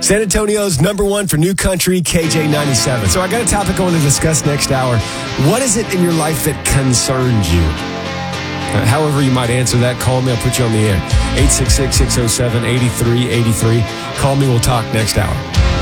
San Antonio's number one for new country, KJ97. So I got a topic I want to discuss next hour. What is it in your life that concerns you? However you might answer that, call me. I'll put you on the air. 866-607-8383. Call me. We'll talk next hour.